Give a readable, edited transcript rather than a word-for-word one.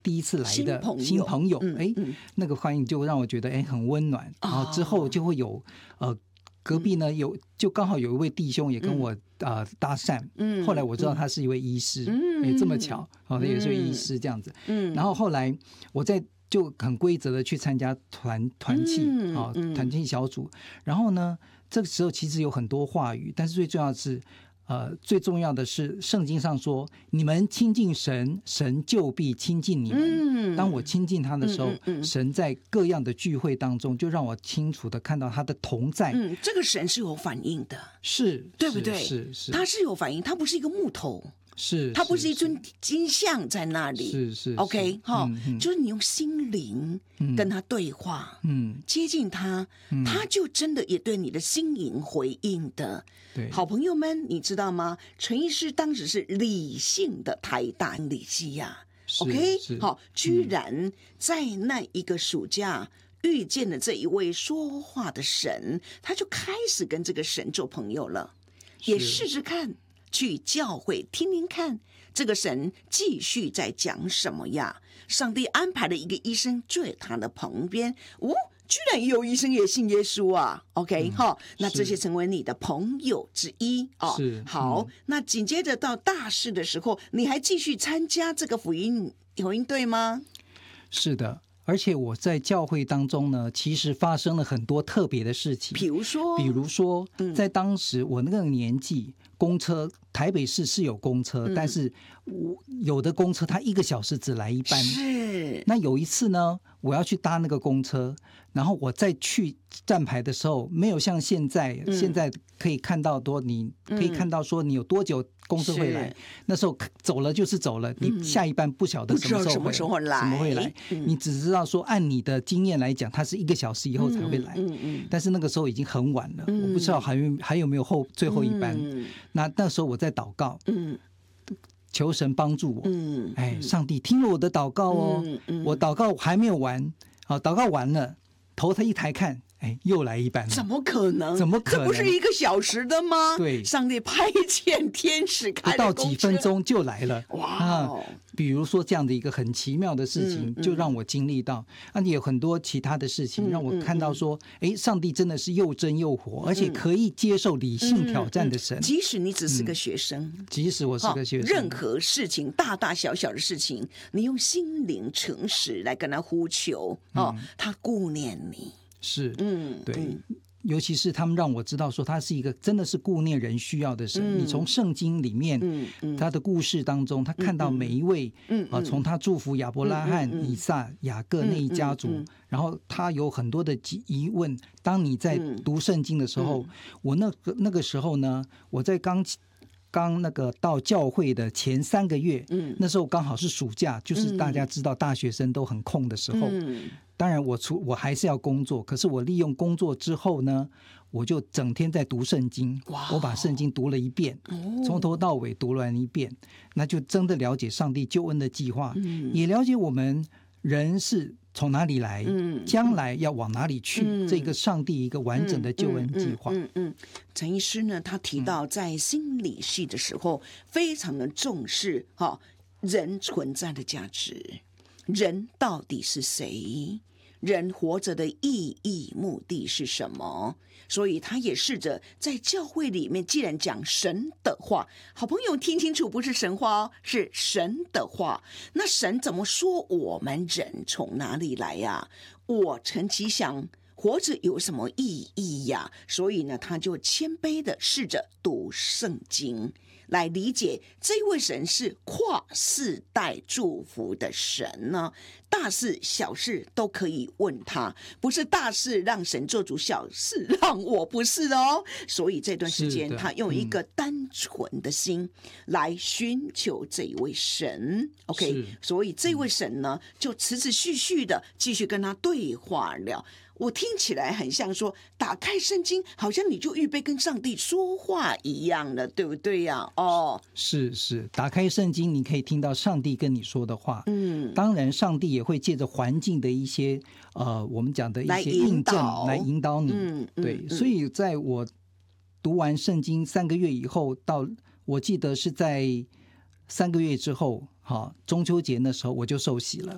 第一次来的新朋友，那个欢迎就让我觉得很温暖。然后之后就会有隔壁呢就刚好有一位弟兄也跟我搭讪，后来我知道他是一位医师，这么巧，他也是位医师这样子。然后后来我就很规则的去参加团契团契小组，然后呢，这个时候其实有很多话语，但是最重要的是圣经上说，你们亲近神，神就必亲近你们。当我亲近他的时候，神在各样的聚会当中就让我清楚的看到他的同在。 这个神是有反应的， 是对不对？ 是他是有反应，他不是一个木头，它不是一尊金像在那里， 是 OK 就是你用心灵跟他对话，接近他，他就真的也对你的心灵回应的。 对， 好朋友们，你知道吗？陈医师当时是理性的台大理系呀，OK 好，居然在那一个暑假遇见了这一位说话的神，他就开始跟这个神做朋友了，也试试看去教会听听看这个神继续在讲什么呀。上帝安排了一个医生坐在他的旁边，居然也有医生也信耶稣啊 OK 那这些成为你的朋友之一好，那紧接着到大四的时候，你还继续参加这个福音队吗？ 是的，而且我在教会当中呢，其实发生了很多特别的事情。比如说在当时我那个年纪，公车台北市是有公车，但是有的公车它1个小时只来一班。 是。 那有一次呢，我要去搭那个公车，然后我再去站牌的时候，没有像现在可以看到你可以看到说你有多久公车会来。那时候走了就是走了，你下一班不晓得什么时候会来，你只知道说按你的经验来讲，它是1个小时以后才会来。但是那个时候已经很晚了，我不知道还有没有最后一班。那时候我在祷告，求神帮助我。上帝听了我的祷告我祷告还没有完，祷告完了，头他一抬看，又来一班了。 怎么可能？ 这不是1个小时的吗？ 对， 上帝派遣天使开了公车， 不到几分钟就来了。哇！比如说这样的一个很奇妙的事情，就让我经历到。也有很多其他的事情让我看到说，上帝真的是又真又活，而且可以接受理性挑战的神。 即使你只是个学生， 即使我是个学生， 任何事情大大小小的事情，你用心灵诚实来跟他呼求，他顾念你。 是，对。尤其是他们让我知道说他是一个真的是顾念人需要的神。你从圣经里面他的故事当中，他看到每一位从他祝福亚伯拉罕、以撒、雅各那一家族，然后他有很多的疑问。当你在读圣经的时候，我那个时候呢，我在刚那个到教会的前3个月，那时候刚好是暑假，就是大家知道大学生都很空的时候。当然我还是要工作，可是我利用工作之后呢，我就整天在读圣经。我把圣经读了一遍，从头到尾读完一遍，那就真的了解上帝救恩的计划，也了解我们人是从哪里来，将来要往哪里去，这个上帝一个完整的救恩计划。 陈医师呢，他提到在心理系的时候，非常的重视人存在的价值，人到底是谁？人活着的意义目的是什么？所以他也试着在教会里面，既然讲神的话，好朋友听清楚，不是神话是神的话。那神怎么说我们人从哪里来呀？我陈其想活着有什么意义呀？所以呢，他就谦卑的试着读圣经，来理解这位神是跨世代祝福的神呢。大事小事都可以问他，不是大事让神做主，小事让我，不是哦。所以这段时间他用一个单纯的心来寻求这一位神。OK， 所以这位神呢，就持续续的继续跟他对话了。我听起来很像说，打开圣经，好像你就预备跟上帝说话一样的，对不对呀？ 是，打开圣经，你可以听到上帝跟你说的话。当然，上帝也会借着环境的一些我们讲的一些印证来引导你。对，所以在我读完圣经3个月以后，到我记得是在3个月之后，中秋节那时候我就受洗了。